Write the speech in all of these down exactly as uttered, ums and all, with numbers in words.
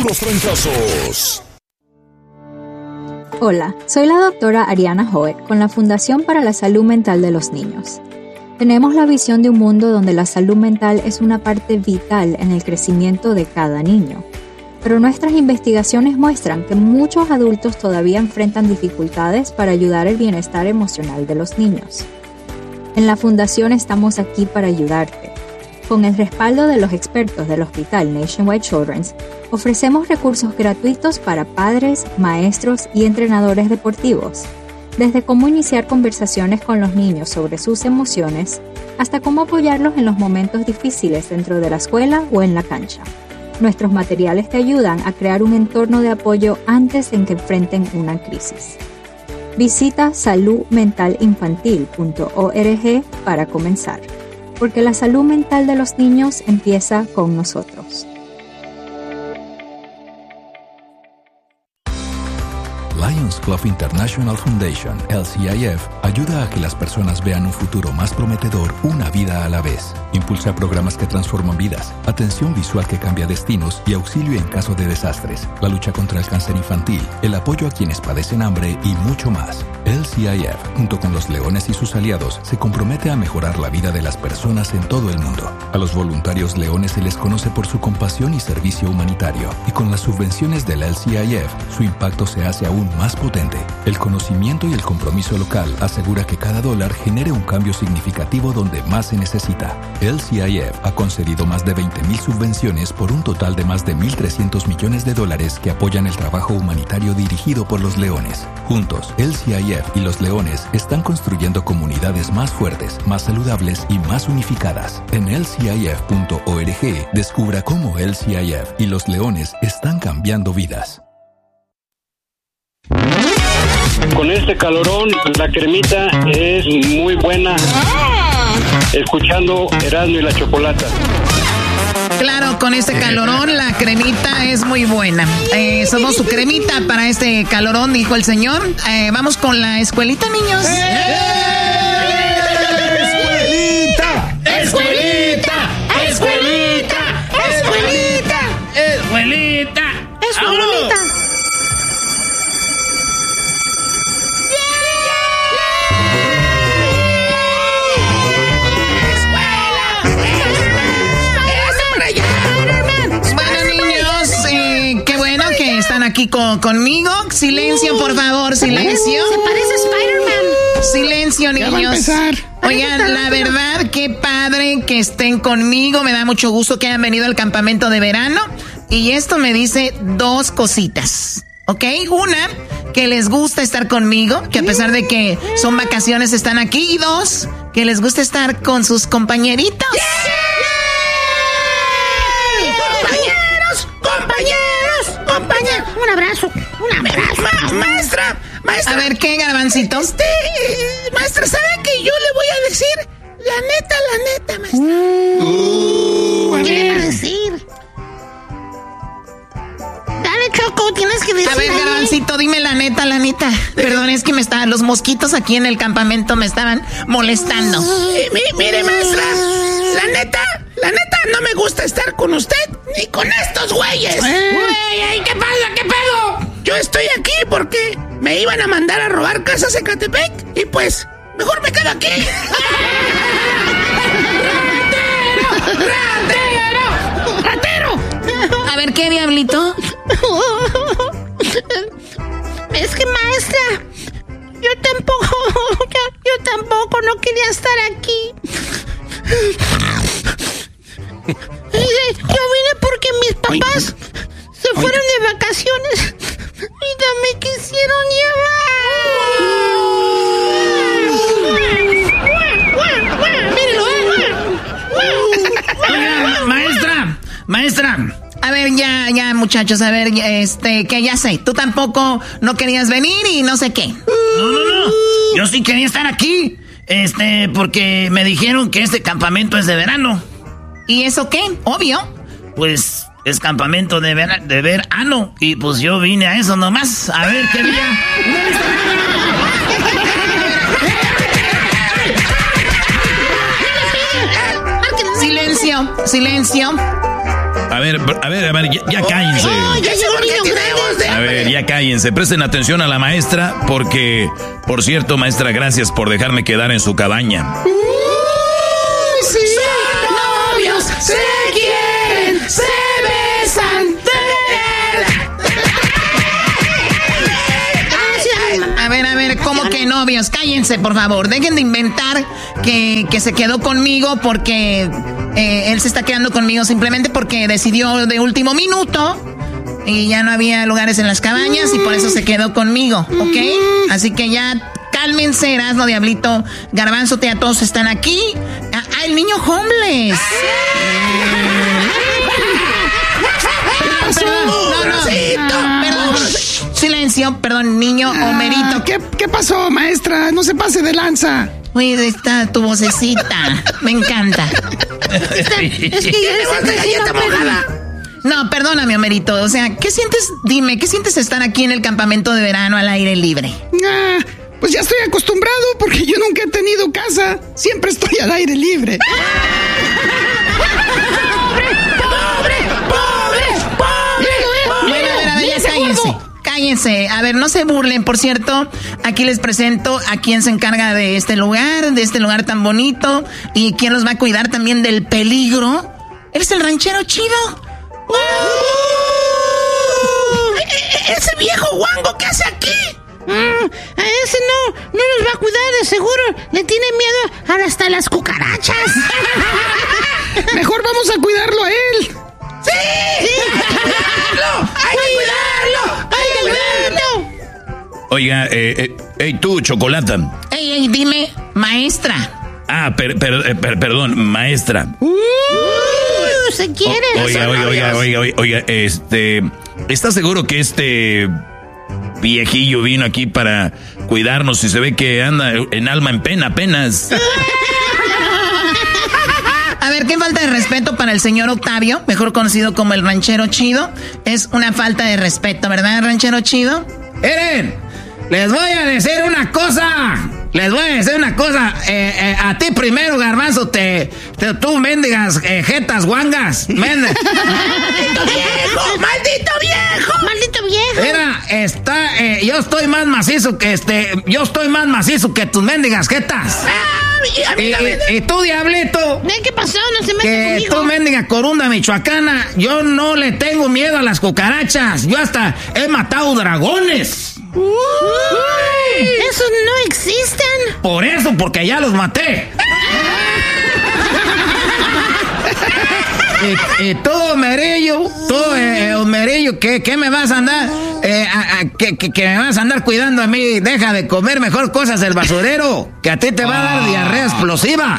Puros trancazos. Hola, soy la doctora Ariana Hoet con la Fundación para la Salud Mental de los Niños. Tenemos la visión de un mundo donde la salud mental es una parte vital en el crecimiento de cada niño. Pero nuestras investigaciones muestran que muchos adultos todavía enfrentan dificultades para ayudar el bienestar emocional de los niños. En la Fundación estamos aquí para ayudarte. Con el respaldo de los expertos del Hospital Nationwide Children's, ofrecemos recursos gratuitos para padres, maestros y entrenadores deportivos, desde cómo iniciar conversaciones con los niños sobre sus emociones, hasta cómo apoyarlos en los momentos difíciles dentro de la escuela o en la cancha. Nuestros materiales te ayudan a crear un entorno de apoyo antes en que enfrenten una crisis. Visita salud mental infantil punto org para comenzar, porque la salud mental de los niños empieza con nosotros. Lions Club International Foundation, L C I F, ayuda a que las personas vean un futuro más prometedor una vida a la vez. Impulsa programas que transforman vidas, atención visual que cambia destinos y auxilio en caso de desastres, la lucha contra el cáncer infantil, el apoyo a quienes padecen hambre y mucho más. L C I F, junto con los Leones y sus aliados, se compromete a mejorar la vida de las personas en todo el mundo. A los voluntarios leones se les conoce por su compasión y servicio humanitario, y con las subvenciones del L C I F, su impacto se hace aún más potente. El conocimiento y el compromiso local asegura que cada dólar genere un cambio significativo donde más se necesita. L C I F ha concedido más de veinte mil subvenciones por un total de más de mil trescientos millones de dólares que apoyan el trabajo humanitario dirigido por los leones. Juntos, L C I F y los leones están construyendo comunidades más fuertes, más saludables y más unificadas. En L C I F punto org descubra cómo L C I F y los leones están cambiando vidas. Con este calorón, la cremita es muy buena. Escuchando Erasmo y la Chocolata. Claro, con este calorón, la cremita es muy buena. Eh, somos su cremita para este calorón, dijo el señor. Eh, vamos con la escuelita, niños. ¡Escuelita! ¡Escuelita! ¡Escuelita! ¡Escuelita! ¡Escuelita! ¡Escuelita! Aquí con, conmigo. Silencio, por favor, silencio. Se parece a Spider-Man. Silencio, niños. Oigan, la verdad, qué padre que estén conmigo. Me da mucho gusto que hayan venido al campamento de verano. Y esto me dice dos cositas, ¿ok? Una, que les gusta estar conmigo, que a pesar de que son vacaciones están aquí. Y dos, que les gusta estar con sus compañeritos. Yeah. ¡Compañeros! ¡Compañeros! ¡Compañeros! Un abrazo, un abrazo. Ma- maestra, maestra. A ver, ¿qué, Garbancito? Este, maestra, ¿sabe que yo le voy a decir la neta, la neta, maestra? Uh, ¿Qué le va a decir? Dale, Choco, tienes que decir. A ver, Garbancito, dime la neta, la neta. Perdón, es que me estaban, los mosquitos aquí en el campamento me estaban molestando. Eh, mire, mire, maestra, la neta, la neta no me gusta estar con usted ni con estos güeyes. Güey, ¿qué pasa? ¿Qué pedo? Yo estoy aquí porque me iban a mandar a robar casas en Ecatepec y pues, mejor me quedo aquí. ¡Ratero! ¡Ratero! ¡Ratero! A ver, ¿qué, diablito? Es que, maestra, yo tampoco, yo, yo tampoco no quería estar aquí. Yo vine porque mis papás se fueron de vacaciones y no me quisieron llevar. Míralo, Oiga, maestra, maestra. A ver, ya, ya, muchachos, a ver, este, que ya sé, tú tampoco no querías venir y no sé qué. No, no, no, yo sí quería estar aquí, este, porque me dijeron que este campamento es de verano. ¿Y eso qué? Obvio. Pues es campamento de, ver, de verano, y pues yo vine a eso nomás, a ver qué día. Silencio, silencio. A ver, a ver, a ver, ya, ya cállense. Oh, ya llegó el niño grande. A ver, ya cállense. Presten atención a la maestra porque, por cierto, maestra, gracias por dejarme quedar en su cabaña. Uy, sí. Son novios, se quieren, se besan. A ver, a ver, ¿cómo que novios? Cállense, por favor. Dejen de inventar que, que se quedó conmigo porque eh, él se está quedando conmigo simplemente porque decidió de último minuto y ya no había lugares en las cabañas y por eso se quedó conmigo, ¿ok? Así que ya cálmense, Erasmo, Diablito, Garbanzo, ya todos están aquí. Ah, ah, el niño homeless. Perdón, no, no, perdón. Silencio, perdón, niño ah, Homerito. ¿qué, ¿Qué pasó, maestra? No se pase de lanza. Uy, está tu vocecita. Me encanta. Está, es que ya es galleta mojada. No, perdóname, Homerito. O sea, ¿qué sientes? Dime, ¿qué sientes estar aquí en el campamento de verano al aire libre? Ah, pues ya estoy acostumbrado porque yo nunca he tenido casa. Siempre estoy al aire libre. Cállense, cállense. A ver, no se burlen. Por cierto, aquí les presento a quien se encarga de este lugar, de este lugar tan bonito, y quien los va a cuidar también del peligro. ¿Eres el ranchero chido? ¡Uh! ¡Ese viejo guango qué hace aquí! Mm, a ese no, no nos va a cuidar, de seguro. Le tiene miedo hasta las cucarachas. Mejor vamos a cuidarlo a él. ¡Sí! ¡Sí! ¡Hay que cuidarlo! ¡Hay que cuidarlo! Oiga, eh, eh, hey, tú, Chocolata. Ey, ey, dime, maestra. Ah, per, per, per, perdón, maestra. Uh, se quiere. O, oiga, oiga, oiga, oiga, oiga, oiga, este... ¿Estás seguro que este viejillo vino aquí para cuidarnos y se ve que anda en alma en pena apenas? A ver, qué falta de respeto para el señor Octavio, mejor conocido como el ranchero chido. Es una falta de respeto, ¿verdad, ranchero chido? Miren, les voy a decir una cosa. Les voy a decir una cosa. Eh, eh, a ti primero, Garbanzo, te, te tú mendigas eh, jetas guangas. Mende. ¡Maldito viejo! ¡Maldito viejo! ¡Maldito viejo! Mira, está, eh, yo estoy más macizo que este, yo estoy más macizo que tus mendigas jetas. Ah, y, y, y, y tú, Diablito. ¿Qué pasó? No se mete Que conmigo. tú, mendiga corunda michoacana, yo no le tengo miedo a las cucarachas. Yo hasta he matado dragones. Uy, esos no existen. Por eso, porque ya los maté. y, y tú, Homerillo, tú, eh, Homerillo, ¿qué, ¿qué me vas a andar? Eh, a, a, que, que, que me vas a andar cuidando a mí. Deja de comer mejor cosas del basurero, que a ti te va a dar diarrea explosiva.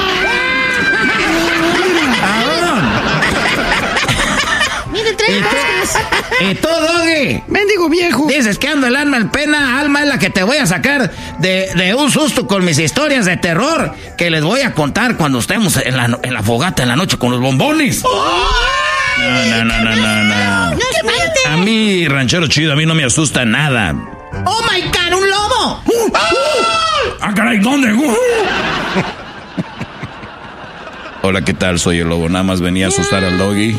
Mire, trae cosas. Y tú, Doggy. Mendigo viejo. Dices que ando el alma en pena. Alma es la que te voy a sacar de, de un susto con mis historias de terror que les voy a contar cuando estemos en la, en la fogata en la noche con los bombones. No, no, no, no, no, no. No se mete. A mí, ranchero chido, a mí no me asusta nada. ¡Oh, my God! ¡Un lobo! Uh, uh, ¡Ah, caray! ¿Dónde? Uh. Hola, ¿qué tal? Soy el lobo. Nada más venía a asustar al Doggy.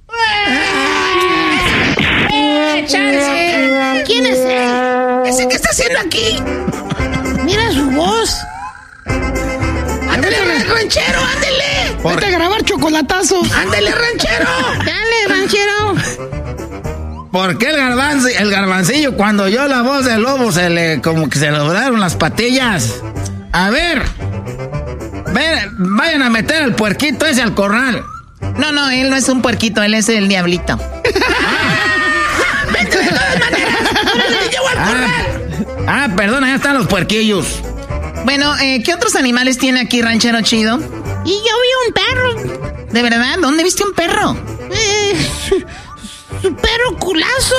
¡Eh, ¿quién es él? ¿Ese qué está haciendo aquí? Mira su voz. ¡Ándale, ranchero, ándale! Vete a grabar chocolatazo. ¡Ándale, ranchero! Dale, ranchero. ¿Por qué el garbanzo, el garbancillo, cuando oyó la voz del lobo, se le, como que se le doblaron las patillas? A ver, ven, vayan a meter al puerquito ese al corral. No, no, él no es un puerquito, él es el diablito. ¡Vete de todas maneras! ¡Te llevo al corral! Ah, perdona, ya están los puerquillos. Bueno, eh, ¿qué otros animales tiene aquí, ranchero chido? Y yo vi un perro. ¿De verdad? ¿Dónde viste un perro? Eh, su, su perro culazo.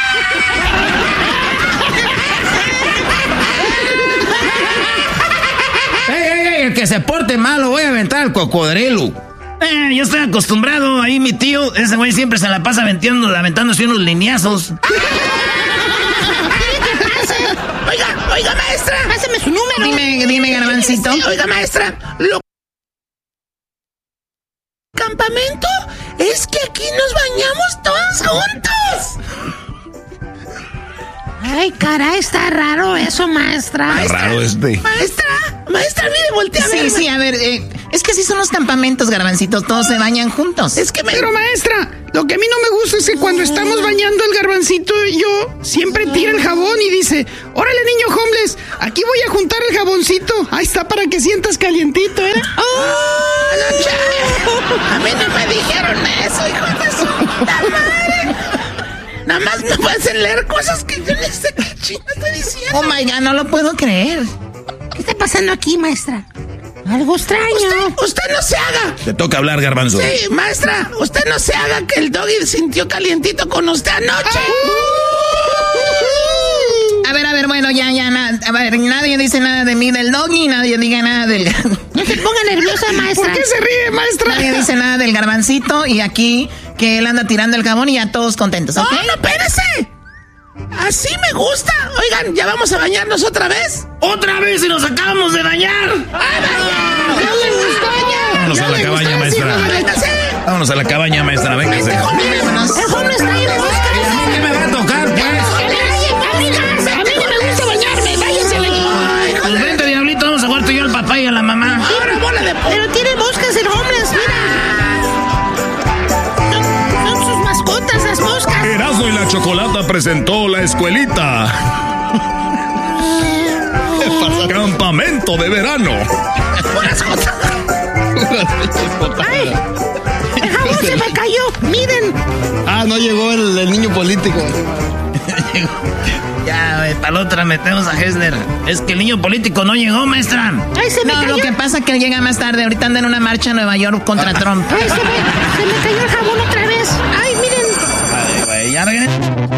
¡Ey, ey, ey! El que se porte mal lo voy a aventar al cocodrilo. Eh, yo estoy acostumbrado. Ahí mi tío, ese güey siempre se la pasa aventando, aventándose unos lineazos. Oiga, oiga, maestra. Pásame su número. Dime, dime, garbancito. Oiga, maestra, lo campamento es que aquí nos bañamos todos juntos. Ay, caray, está raro eso, maestra. Maestra, raro este. Maestra, maestra, mire, voltea a ver. Sí, sí, a ver, eh, es que así son los campamentos, Garbancito, todos se bañan juntos. Es que me... Pero, maestra, lo que a mí no me gusta es que cuando estamos bañando el Garbancito y yo, siempre tira el jabón y dice, órale, niño homeless, aquí voy a juntar el jaboncito. Ahí está para que sientas calientito, ¿eh? ¡Oh, no, chale! A mí no me dijeron eso, hijo de su puta madre. Nada más me pueden leer cosas que yo no sé qué chingo estoy diciendo. Oh my God, no lo puedo creer. ¿Qué está pasando aquí, maestra? Algo extraño. Usted, usted no se haga. Te toca hablar, Garbanzo. Sí, maestra, usted no se haga que el doggy sintió calientito con usted anoche. A ver, a ver, bueno, ya, ya, na, a ver, nadie dice nada de mí del doggy, nadie diga nada del... No se ponga nerviosa, maestra. ¿Por qué se ríe, maestra? Nadie dice nada del Garbancito y aquí que él anda tirando el jabón y ya todos contentos, ¿ok? No, no, espérese. Así me gusta. Oigan, ¿ya vamos a bañarnos otra vez? ¡Otra vez y nos acabamos de bañar! ¡Ah, bañar! ¡Ya le gustó, Vámonos a la cabaña, maestra. Vámonos a la cabaña, maestra, véngase. El joven está ahí de busca. ¿Qué me va a tocar, pues? A mí no me gusta bañarme, váyanse de aquí. Pues vente, diablito, vamos a jugar tú y yo al papá y a la mamá. Ahora bola de po... Pero tiene moscas el homeless, mira. Son, son sus mascotas, las moscas. Erasmo y la Chocolata presentó La Escuelita. Campamento de verano. ¡Ay! ¡El jabón se me cayó! ¡Miren! Ah, no llegó el, el niño político. Ya, güey, para la otra metemos a Hessler. Es que el niño político no llegó, maestra. ¡Ay, se me No, cayó! lo que pasa es que él llega más tarde, ahorita anda en una marcha en Nueva York contra Trump. ¡Ay, se me, se me cayó el jabón otra vez! ¡Ay, miren! Ay, güey, ya regresé.